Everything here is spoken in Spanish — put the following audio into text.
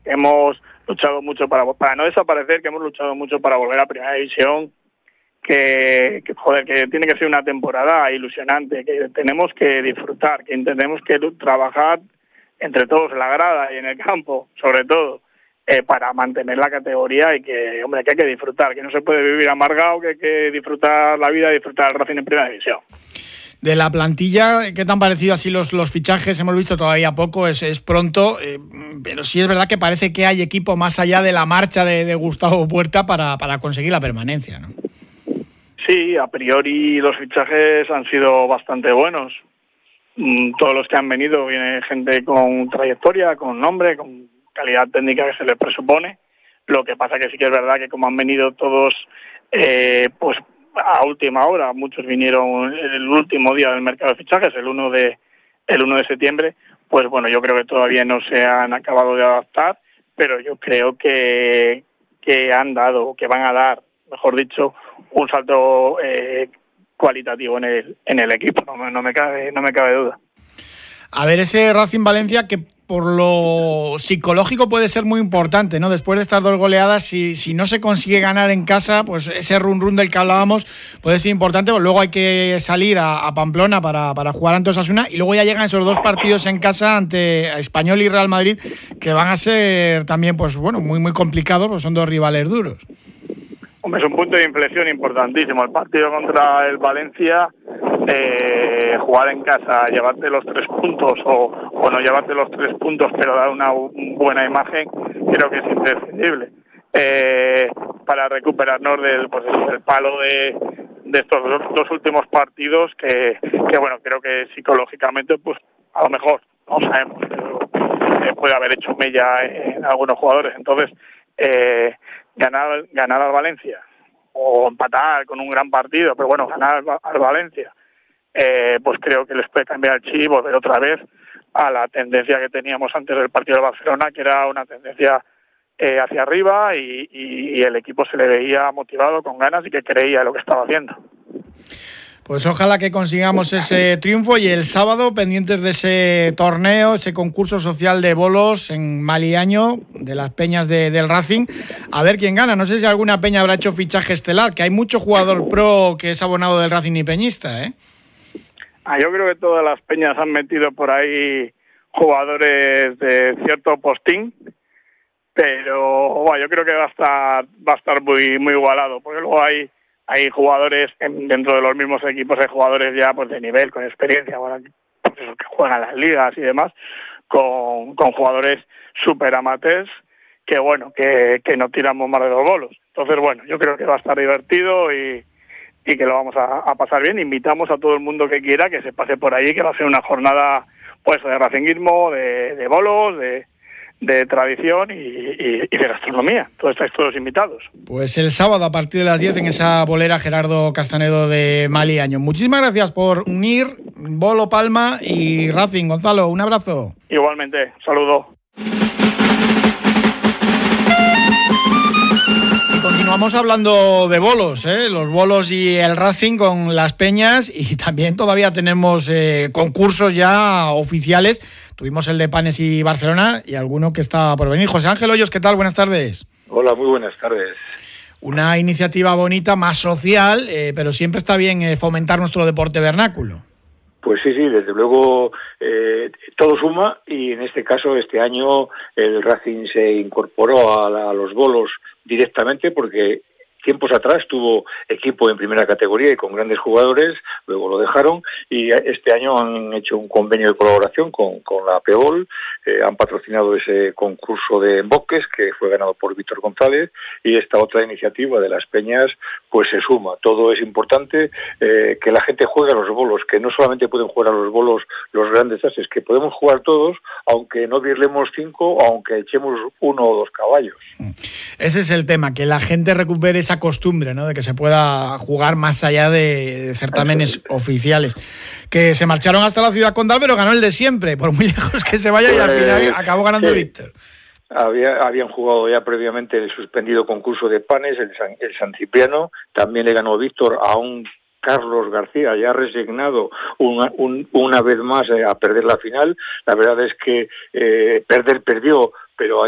que hemos luchado mucho para no desaparecer, que hemos luchado mucho para volver a Primera División, que tiene que ser una temporada ilusionante, que tenemos que disfrutar, que tenemos que trabajar entre todos en la grada y en el campo, sobre todo, para mantener la categoría y que hay que disfrutar, que no se puede vivir amargado, que hay que disfrutar la vida y disfrutar el Racing en Primera División. De la plantilla, ¿qué te han parecido así los fichajes? Hemos visto todavía poco, es pronto, pero sí es verdad que parece que hay equipo más allá de la marcha de Gustavo Puerta para conseguir la permanencia, ¿no? Sí, a priori los fichajes han sido bastante buenos. Todos los que han venido viene gente con trayectoria, con nombre, con calidad técnica que se les presupone. Lo que pasa que sí que es verdad que como han venido todos pues a última hora, muchos vinieron el último día del mercado de fichajes, el 1 de septiembre, pues bueno, yo creo que todavía no se han acabado de adaptar, pero yo creo que han dado, que van a dar, mejor dicho, un salto cualitativo en el equipo, no me cabe duda. A ver, ese Racing Valencia que por lo psicológico puede ser muy importante, ¿no? Después de estas 2 goleadas, si no se consigue ganar en casa, pues ese run del que hablábamos puede ser importante, pues luego hay que salir a Pamplona para jugar ante Osasuna y luego ya llegan esos 2 partidos en casa ante Español y Real Madrid que van a ser también, pues bueno, muy complicados, pues son 2 rivales duros. Hombre, es un punto de inflexión importantísimo. El partido contra el Valencia, jugar en casa, llevarte los 3 puntos o no llevarte los 3 puntos, pero dar una buena imagen, creo que es imprescindible. Para recuperarnos del palo de estos 2 últimos partidos que bueno, creo que psicológicamente, pues a lo mejor, no sabemos, pero puede haber hecho mella en algunos jugadores. Entonces, ganar al Valencia o empatar con un gran partido, pero bueno, ganar al Valencia, pues creo que les puede cambiar el chip, volver otra vez a la tendencia que teníamos antes del partido de Barcelona, que era una tendencia hacia arriba y el equipo se le veía motivado, con ganas y que creía en lo que estaba haciendo. Pues ojalá que consigamos ese triunfo y el sábado, pendientes de ese torneo, ese concurso social de bolos en Maliaño, de las peñas del Racing, a ver quién gana. No sé si alguna peña habrá hecho fichaje estelar, que hay mucho jugador pro que es abonado del Racing y peñista, ¿eh? Yo creo que todas las peñas han metido por ahí jugadores de cierto postín, pero bueno, yo creo que va a estar muy igualado, porque luego hay jugadores dentro de los mismos equipos, hay jugadores ya pues de nivel, con experiencia, bueno, pues eso, que juegan las ligas y demás, con jugadores super amateurs que bueno, que no tiramos más de 2 bolos. Entonces bueno, yo creo que va a estar divertido y que lo vamos a pasar bien. Invitamos a todo el mundo que quiera que se pase por allí, que va a ser una jornada pues de racinguismo, de bolos, de tradición y de gastronomía. Todos estáis todos invitados. Pues el sábado a partir de las 10 en esa bolera Gerardo Castanedo de Maliaño. Muchísimas gracias por unir Bolo, Palma y Racing. Gonzalo, un abrazo. Igualmente, saludo. Y continuamos hablando de bolos, los bolos y el Racing con las peñas, y también todavía tenemos concursos ya oficiales. Tuvimos el de Panes y Barcelona y alguno que está por venir. José Ángel Hoyos, ¿qué tal? Buenas tardes. Hola, muy buenas tardes. Una iniciativa bonita, más social, pero siempre está bien fomentar nuestro deporte vernáculo. Pues sí, desde luego todo suma, y en este caso, este año el Racing se incorporó a los bolos directamente porque tiempos atrás tuvo equipo en primera categoría y con grandes jugadores, luego lo dejaron, y este año han hecho un convenio de colaboración con la PEOL, han patrocinado ese concurso de emboques que fue ganado por Víctor González, y esta otra iniciativa de las peñas pues se suma. Todo es importante, que la gente juegue a los bolos, que no solamente pueden jugar a los bolos los grandes ases, que podemos jugar todos, aunque no virlemos 5, aunque echemos 1 o 2 caballos. Ese es el tema, que la gente recupere esa costumbre, ¿no?, de que se pueda jugar más allá de certámenes oficiales. Que se marcharon hasta la ciudad condal, pero ganó el de siempre, por muy lejos que se vaya, y al final acabó ganando Víctor. Habían jugado ya previamente el suspendido concurso de Panes, el San Cipriano. También le ganó Víctor a un Carlos García, ya resignado una vez más a perder la final. La verdad es que perdió, pero